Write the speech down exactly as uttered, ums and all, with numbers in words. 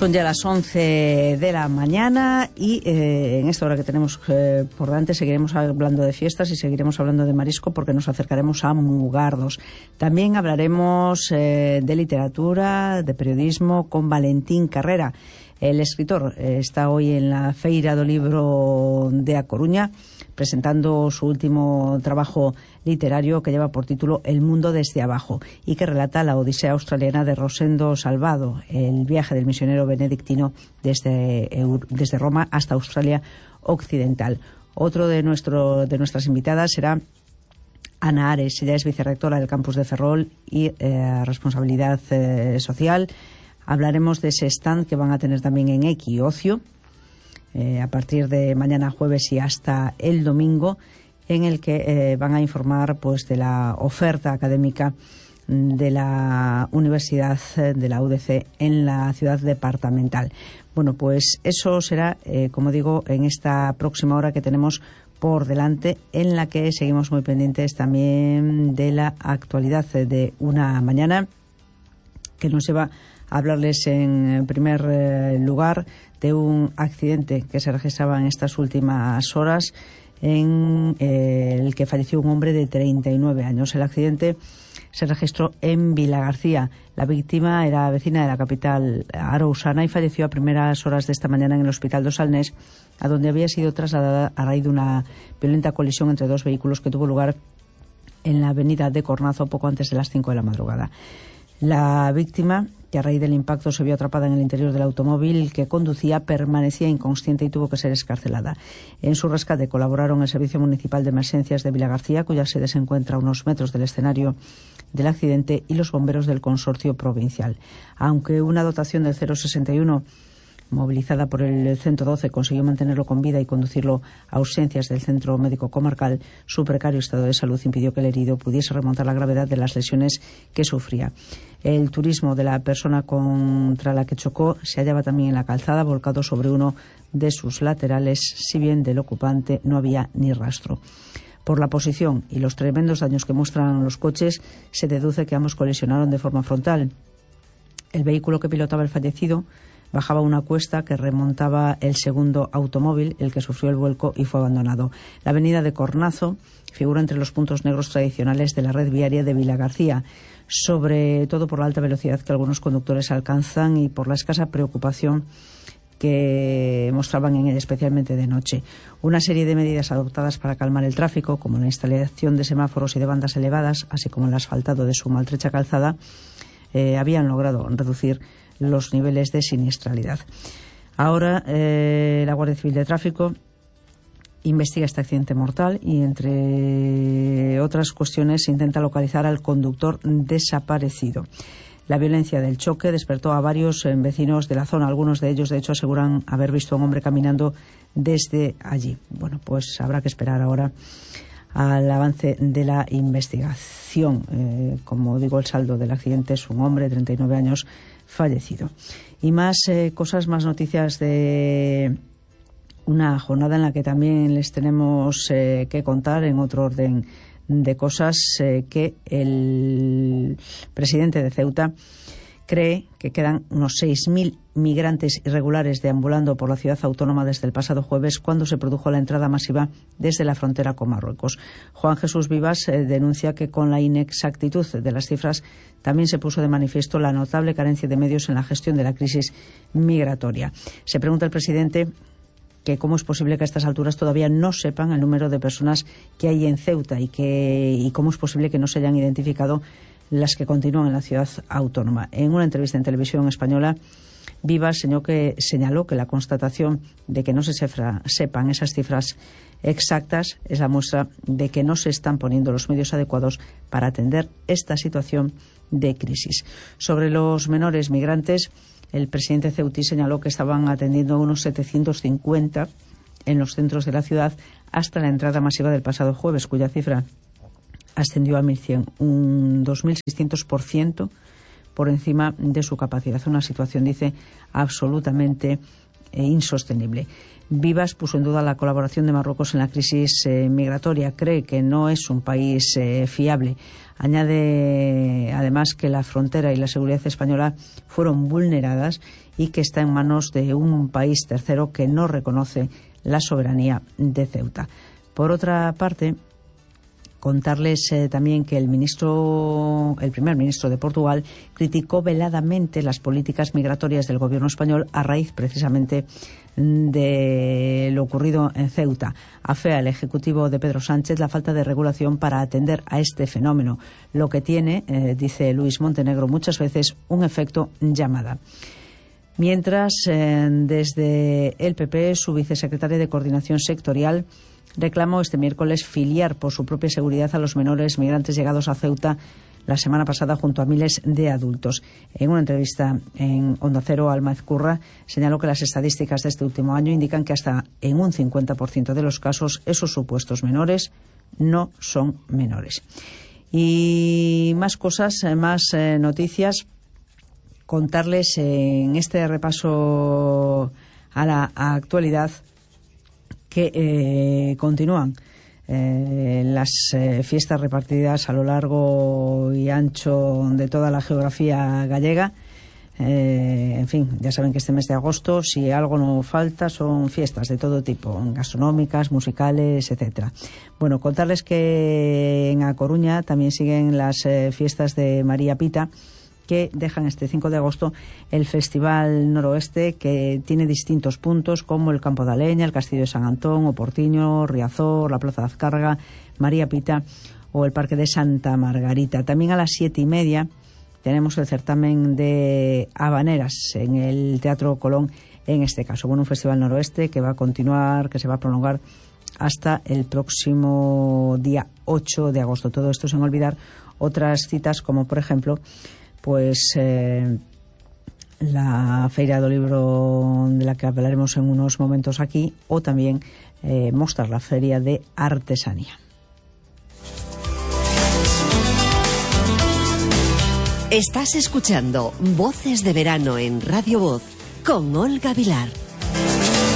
Son ya las once de la mañana y eh, en esta hora que tenemos eh, por delante seguiremos hablando de fiestas y seguiremos hablando de marisco porque nos acercaremos a Mugardos. También hablaremos eh, de literatura, de periodismo con Valentín Carrera. El escritor eh, está hoy en la Feira do Libro de A Coruña presentando su último trabajo literario que lleva por título El mundo desde abajo y que relata la odisea australiana de Rosendo Salvado, el viaje del misionero benedictino desde, desde Roma hasta Australia Occidental. Otro de, nuestro, de nuestras invitadas será Ana Ares. Ella es vicerrectora del campus de Ferrol y eh, responsabilidad eh, social. Hablaremos de ese stand que van a tener también en Equiocio eh, a partir de mañana jueves y hasta el domingo, en el que eh, van a informar pues de la oferta académica de la Universidad de la U D C en la ciudad departamental. Bueno, pues eso será, eh, como digo, en esta próxima hora que tenemos por delante, en la que seguimos muy pendientes también de la actualidad de una mañana que nos lleva a hablarles en primer eh, lugar de un accidente que se registraba en estas últimas horas en eh, el que falleció un hombre de treinta y nueve años. El accidente se registró en Vilagarcía. La víctima era vecina de la capital arousana y falleció a primeras horas de esta mañana en el Hospital dos Salnés, a donde había sido trasladada a raíz de una violenta colisión entre dos vehículos que tuvo lugar en la avenida de Cornazo poco antes de las cinco de la madrugada. La víctima, que a raíz del impacto se vio atrapada en el interior del automóvil que conducía, permanecía inconsciente y tuvo que ser excarcelada. En su rescate colaboraron el Servicio Municipal de Emergencias de Vilagarcía, cuya sede se encuentra a unos metros del escenario del accidente, y los bomberos del consorcio provincial. Aunque una dotación del cero sesenta y uno movilizada por el ciento doce consiguió mantenerlo con vida y conducirlo a urgencias del centro médico comarcal, su precario estado de salud impidió que el herido pudiese remontar la gravedad de las lesiones que sufría. El turismo de la persona contra la que chocó se hallaba también en la calzada, volcado sobre uno de sus laterales, si bien del ocupante no había ni rastro. Por la posición y los tremendos daños que muestran los coches, se deduce que ambos colisionaron de forma frontal. El vehículo que pilotaba el fallecido bajaba una cuesta que remontaba el segundo automóvil, el que sufrió el vuelco y fue abandonado. La avenida de Cornazo figura entre los puntos negros tradicionales de la red viaria de Vilagarcía, sobre todo por la alta velocidad que algunos conductores alcanzan y por la escasa preocupación que mostraban en él, especialmente de noche. Una serie de medidas adoptadas para calmar el tráfico, como la instalación de semáforos y de bandas elevadas, así como el asfaltado de su maltrecha calzada, eh, habían logrado reducir los niveles de siniestralidad. Ahora eh, la Guardia Civil de Tráfico investiga este accidente mortal y, entre otras cuestiones, se intenta localizar al conductor desaparecido. La violencia del choque despertó a varios eh, vecinos de la zona. Algunos de ellos, de hecho, aseguran haber visto a un hombre caminando desde allí. Bueno, pues habrá que esperar ahora al avance de la investigación. Eh, como digo, el saldo del accidente es un hombre de treinta y nueve años fallecido. Y más eh, cosas, más noticias de una jornada en la que también les tenemos eh, que contar, en otro orden de cosas, eh, que el presidente de Ceuta cree que quedan unos seis mil migrantes irregulares deambulando por la ciudad autónoma desde el pasado jueves, cuando se produjo la entrada masiva desde la frontera con Marruecos. Juan Jesús Vivas eh, denuncia que con la inexactitud de las cifras también se puso de manifiesto la notable carencia de medios en la gestión de la crisis migratoria. Se pregunta el presidente que cómo es posible que a estas alturas todavía no sepan el número de personas que hay en Ceuta y, que, y cómo es posible que no se hayan identificado las que continúan en la ciudad autónoma. En una entrevista en televisión española, Vivas señaló que, señaló que la constatación de que no se cifra, sepan esas cifras exactas es la muestra de que no se están poniendo los medios adecuados para atender esta situación de crisis. Sobre los menores migrantes, el presidente ceutí señaló que estaban atendiendo a unos setecientos cincuenta en los centros de la ciudad hasta la entrada masiva del pasado jueves, cuya cifra ascendió a mil cien, un dos mil seiscientos por ciento por encima de su capacidad. Una situación, dice, absolutamente e insostenible. Vivas puso en duda la colaboración de Marruecos en la crisis eh, migratoria. Cree que no es un país eh, fiable. Añade además que la frontera y la seguridad española fueron vulneradas y que está en manos de un país tercero que no reconoce la soberanía de Ceuta. Por otra parte, contarles eh, también que el ministro, el primer ministro de Portugal criticó veladamente las políticas migratorias del gobierno español a raíz precisamente de lo ocurrido en Ceuta. Afea al Ejecutivo de Pedro Sánchez la falta de regulación para atender a este fenómeno, lo que tiene, eh, dice Luis Montenegro, muchas veces un efecto llamada. Mientras, eh, desde el P P, su vicesecretaria de Coordinación Sectorial reclamó este miércoles filiar por su propia seguridad a los menores migrantes llegados a Ceuta la semana pasada junto a miles de adultos. En una entrevista en Onda Cero, Alma Ezcurra señaló que las estadísticas de este último año indican que hasta en un cincuenta por ciento de los casos esos supuestos menores no son menores. Y más cosas, más eh, noticias. Contarles en este repaso a la actualidad que eh, continúan eh, las eh, fiestas repartidas a lo largo y ancho de toda la geografía gallega. Eh, en fin, ya saben que este mes de agosto, si algo no falta, son fiestas de todo tipo, gastronómicas, musicales, etcétera. Bueno, contarles que en A Coruña también siguen las eh, fiestas de María Pita, que dejan este cinco de agosto el Festival Noroeste, que tiene distintos puntos como el Campo da Leña, el Castillo de San Antón, o Portiño, Riazor, la Plaza de Azcárraga, María Pita o el Parque de Santa Margarita. También a las siete y media tenemos el certamen de habaneras en el Teatro Colón, en este caso. Bueno, un Festival Noroeste que va a continuar, que se va a prolongar hasta el próximo día ocho de agosto. Todo esto sin olvidar otras citas como, por ejemplo, pues eh, la Feira do Libro, de la que hablaremos en unos momentos aquí, o también eh, mostrar la Feria de Artesanía. Estás escuchando Voces de Verano en Radio Voz con Olga Vilar.